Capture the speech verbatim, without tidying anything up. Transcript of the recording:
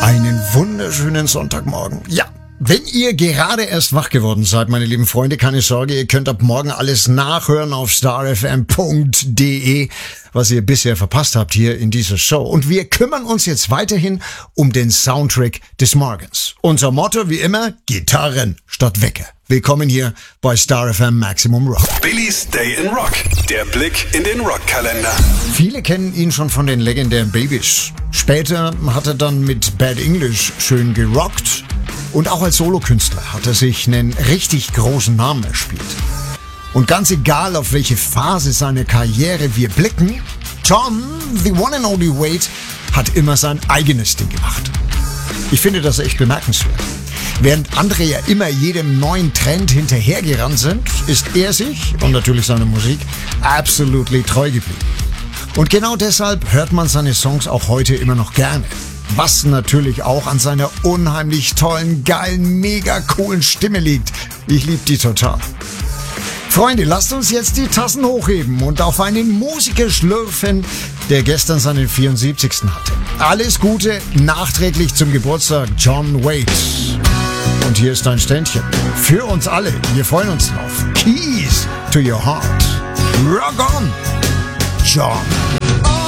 Einen wunderschönen Sonntagmorgen. Ja, wenn ihr gerade erst wach geworden seid, meine lieben Freunde, keine Sorge, ihr könnt ab morgen alles nachhören auf starfm punkt de, was ihr bisher verpasst habt hier in dieser Show. Und wir kümmern uns jetzt weiterhin um den Soundtrack des Morgens. Unser Motto wie immer, Gitarren statt Wecker. Willkommen hier bei StarFM Maximum Rock. Billys Day in Rock, der Blick in den Rockkalender. Viele kennen ihn schon von den legendären Babys. Später hat er dann mit Bad English schön gerockt. Und auch als Solokünstler hat er sich einen richtig großen Namen erspielt. Und ganz egal, auf welche Phase seiner Karriere wir blicken, Tom, the one and only Wade, hat immer sein eigenes Ding gemacht. Ich finde das echt bemerkenswert. Während andere ja immer jedem neuen Trend hinterhergerannt sind, ist er sich und natürlich seine Musik absolutely treu geblieben. Und genau deshalb hört man seine Songs auch heute immer noch gerne. Was natürlich auch an seiner unheimlich tollen, geilen, mega coolen Stimme liegt. Ich liebe die total. Freunde, lasst uns jetzt die Tassen hochheben und auf einen Musiker schlürfen, der gestern seinen vierundsiebzigsten hatte. Alles Gute nachträglich zum Geburtstag, John Wade. Und hier ist ein Ständchen. Für uns alle. Wir freuen uns drauf. Keys to your heart. Rock on, John.